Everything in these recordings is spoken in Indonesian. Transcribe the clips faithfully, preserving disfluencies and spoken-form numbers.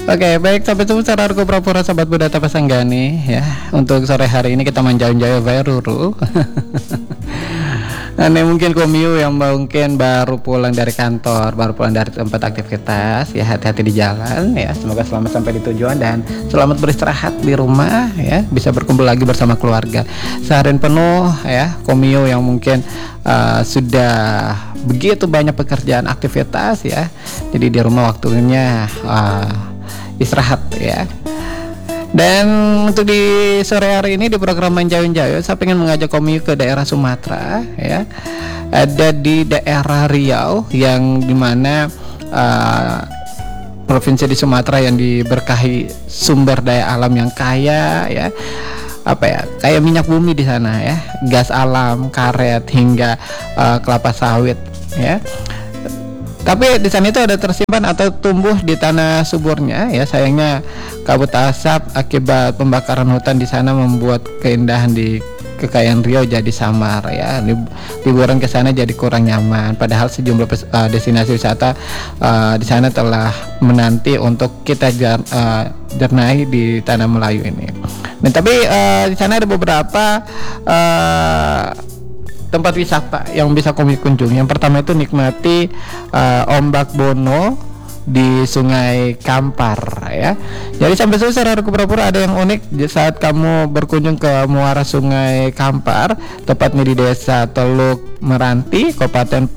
Oke, baik, sampai jumpa secara Argo Prapura sahabat Budata Pasanggani ya. Untuk sore hari ini kita menjauh-jauh Ruru. Ane mungkin komiu yang mungkin baru pulang dari kantor, baru pulang dari tempat aktivitas ya, hati-hati di jalan ya. Semoga selamat sampai di tujuan dan selamat beristirahat di rumah ya, bisa berkumpul lagi bersama keluarga. Seharian penuh ya, komiu yang mungkin uh, sudah begitu banyak pekerjaan aktivitas ya. Jadi di rumah waktunya uh, istirahat ya. Dan untuk di sore hari ini di program Manjayun-Jayun, saya ingin mengajak komi ke daerah Sumatera ya. Ada di daerah Riau yang dimana uh, provinsi di Sumatera yang diberkahi sumber daya alam yang kaya ya. Apa ya, kayak minyak bumi di sana ya, gas alam, karet hingga uh, kelapa sawit ya. Tapi di sana itu ada tersimpan atau tumbuh di tanah suburnya ya. Sayangnya kabut asap akibat pembakaran hutan di sana membuat keindahan di kekayaan Riau jadi samar ya. Liburan ke sana jadi kurang nyaman. Padahal sejumlah uh, destinasi wisata uh, di sana telah menanti untuk kita jar, uh, jernahi di tanah Melayu ini. Dan tapi uh, di sana ada beberapa uh, tempat wisata yang bisa kami kunjungi. Yang pertama itu nikmati uh, ombak Bono di Sungai Kampar ya. Jadi sampai selesai Argo Prapura ada yang unik saat kamu berkunjung ke muara Sungai Kampar, tepatnya di Desa Teluk Meranti, Kabupaten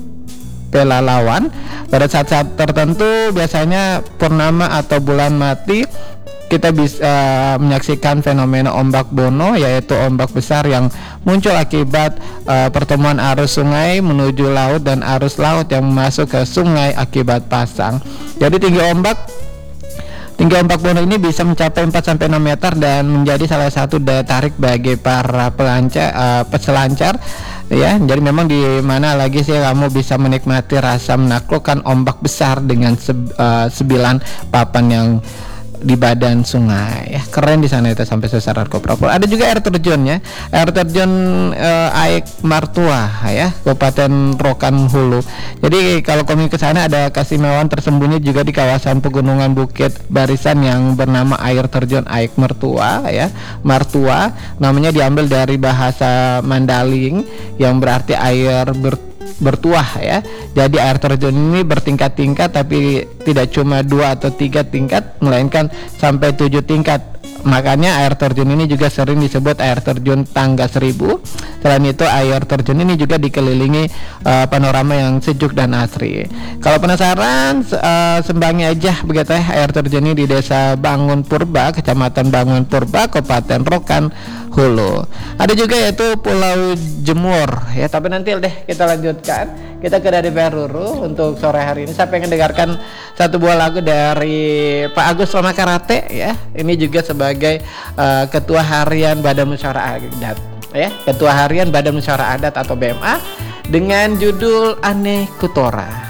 Pelalawan. Pada saat-saat tertentu biasanya purnama atau bulan mati, kita bisa uh, menyaksikan fenomena ombak Bono, yaitu ombak besar yang muncul akibat uh, pertemuan arus sungai menuju laut dan arus laut yang masuk ke sungai akibat pasang. Jadi tinggi ombak tinggi ombak Bono ini bisa mencapai empat sampai enam meter dan menjadi salah satu daya tarik bagi para pelancar, uh, peselancar ya. Jadi memang di mana lagi sih kamu bisa menikmati rasa menaklukkan ombak besar dengan se- uh, sembilan papan yang di badan sungai ya, keren di sana itu sampai sesar Argo Prapura. Ada juga air terjun ya, air terjun uh, Aik Martua ya, Kabupaten Rokan Hulu. Jadi kalau kami ke sana ada keistimewaan tersembunyi juga di kawasan pegunungan Bukit Barisan yang bernama air terjun Aik Martua ya. Martua namanya diambil dari bahasa Mandaling yang berarti air ber bertuah ya. Jadi air terjun ini bertingkat-tingkat, tapi tidak cuma dua atau tiga tingkat, melainkan sampai tujuh tingkat. Makanya air terjun ini juga sering disebut air terjun tangga seribu. Selain itu air terjun ini juga dikelilingi uh, panorama yang sejuk dan asri. Kalau penasaran, uh, sembangi aja begitu ya air terjun ini di Desa Bangun Purba, Kecamatan Bangun Purba, Kabupaten Rokan Hulu. Ada juga yaitu Pulau Jemur ya, tapi nanti deh kita lanjutkan. Kita ke dari Ruru untuk sore hari ini. Saya pengen dengarkan satu buah lagu dari Pak Agus Roma Karate ya. Ini juga sebagai uh, Ketua Harian Badan Musyawarah Adat ya, Ketua Harian Badan Musyawarah Adat atau B M A, dengan judul Ane Kutora.